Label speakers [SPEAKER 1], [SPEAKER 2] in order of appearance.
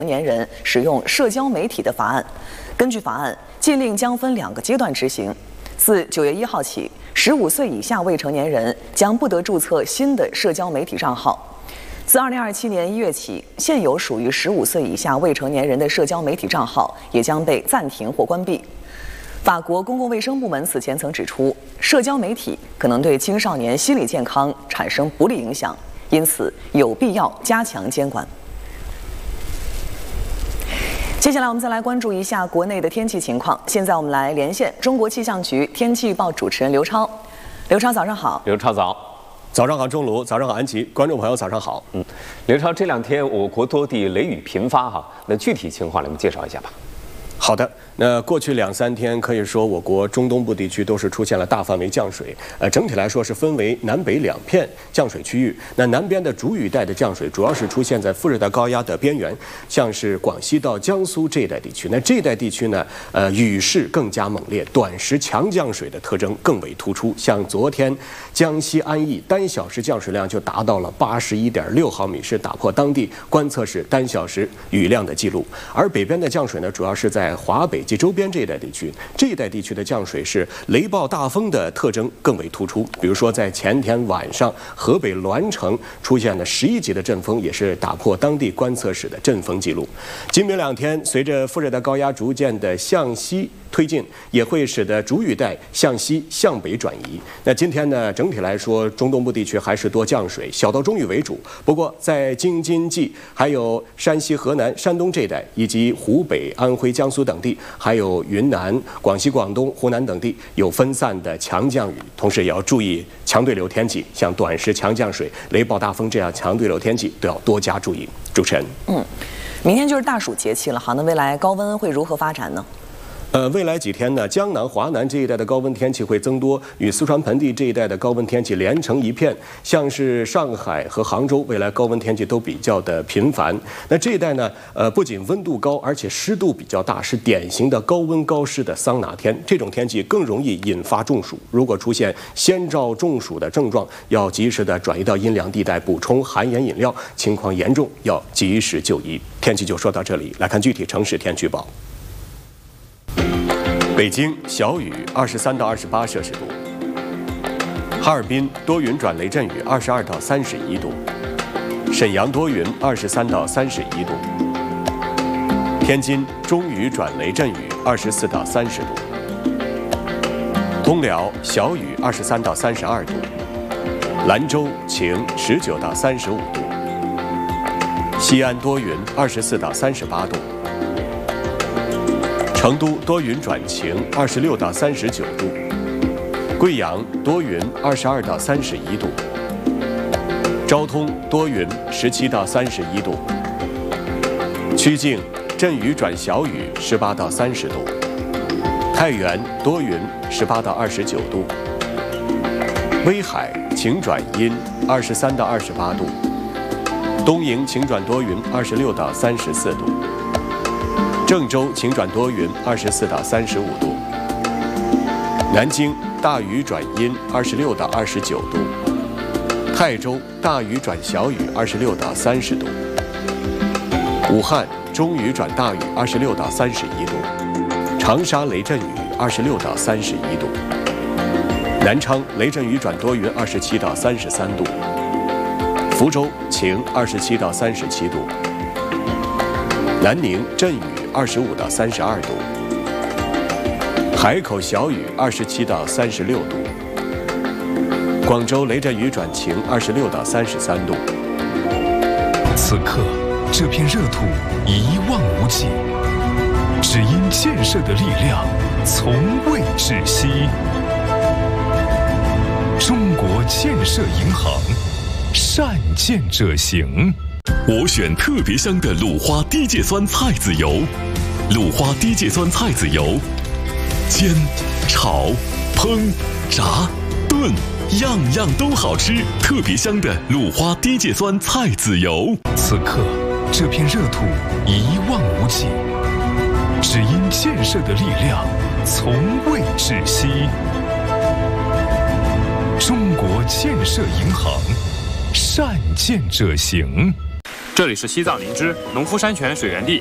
[SPEAKER 1] 年人使用社交媒体的法案。根据法案，禁令将分2个阶段执行。自9月1号起，15岁以下未成年人将不得注册新的社交媒体账号。自2027年1月起，现有属于15岁以下未成年人的社交媒体账号也将被暂停或关闭。法国公共卫生部门此前曾指出，社交媒体可能对青少年心理健康产生不利影响，因此有必要加强监管。接下来我们再来关注一下国内的天气情况。现在我们来连线中国气象局天气预报主持人刘超。刘超，早上好。
[SPEAKER 2] 刘超早。
[SPEAKER 3] 早上好，钟卢，早上好，安琪，观众朋友早上好。
[SPEAKER 2] 刘超，这2天我国多地雷雨频发哈，那具体情况，你们介绍一下吧。
[SPEAKER 3] 好的，那过去2、3天可以说我国中东部地区都是出现了大范围降水，整体来说是分为南北2片降水区域。那南边的主雨带的降水主要是出现在副热带高压的边缘，像是广西到江苏这一带地区。那这一带地区呢，雨势更加猛烈，短时强降水的特征更为突出。像昨天江西安义单小时降水量就达到了81.6毫米，是打破当地观测史单小时雨量的记录。而北边的降水呢，主要是在华北及周边这一带地区，这一带地区的降水是雷暴大风的特征更为突出。比如说，在前天晚上，河北栾城出现了11级的阵风，也是打破当地观测史的阵风记录。今明2天，随着副热带高压逐渐的向西推进，也会使得主雨带向西向北转移。那今天呢，整体来说，中东部地区还是多降水，小到中雨为主。不过，在京津冀、还有山西、河南、山东这一带，以及湖北、安徽、江苏等地，还有云南、广西、广东、湖南等地有分散的强降雨，同时也要注意强对流天气，像短时强降水、雷暴大风这样强对流天气都要多加注意。主持人，
[SPEAKER 1] 明天就是大暑节气了，好，那未来高温会如何发展呢？
[SPEAKER 3] 未来几天呢，江南、华南这一带的高温天气会增多，与四川盆地这一带的高温天气连成一片。像是上海和杭州，未来高温天气都比较的频繁。那这一带呢，不仅温度高，而且湿度比较大，是典型的高温高湿的桑拿天。这种天气更容易引发中暑。如果出现先兆中暑的症状，要及时的转移到阴凉地带补充含盐饮料，情况严重要及时就医。天气就说到这里，来看具体城市天气预报。北京小雨23到28摄氏度，哈尔滨多云转雷阵雨22到31度，沈阳多云23到31度，天津中雨转雷阵雨24到30度，通辽小雨23到32度，兰州晴19到35度，西安多云24到38度。成都多云转晴，26到39度；贵阳多云，22到31度；昭通多云，17到31度；曲靖阵雨转小雨，18到30度；太原多云，18到29度；威海晴转阴，23到28度；东营晴转多云，26到34度。郑州晴转多云，24到35度；南京大雨转阴，26到29度；泰州大雨转小雨，26到30度；武汉中雨转大雨，26到31度；长沙雷阵雨，26到31度；南昌雷阵雨转多云，27到33度；福州晴，27到37度；南宁阵雨25到32度，海口小雨27到36度，广州雷阵雨转晴26到33度。
[SPEAKER 4] 此刻，这片热土一望无际，只因建设的力量从未止息。中国建设银行，善建者行。
[SPEAKER 5] 我选特别香的鲁花低芥酸菜籽油，鲁花低芥酸菜籽油，煎、炒、烹、炸、炖，样样都好吃。特别香的鲁花低芥酸菜籽油。
[SPEAKER 4] 此刻，这片热土一望无际，只因建设的力量从未止息。中国建设银行，善建者行。
[SPEAKER 6] 这里是西藏林芝农夫山泉水源地。